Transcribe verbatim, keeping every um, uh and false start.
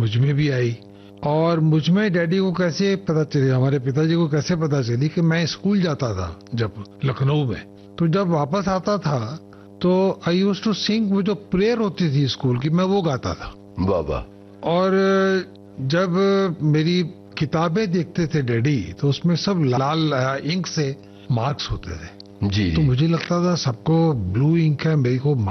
मुझ में भी आई। और मुझ में डैडी को कैसे पता चली, हमारे पिताजी को कैसे पता चली कि मैं स्कूल जाता था जब लखनऊ में, तो जब वापस आता था तो आई यूज्ड टू सिंग, वो जो प्रेयर होती थी स्कूल की, मैं वो गाता था। बाबा। और जब मेरी किताबें देखते थे डैडी तो उसमें सब लाल इंक से मार्क्स होते थे जी। तो मुझे लगता था सबको ब्लू इंक है, मेरे को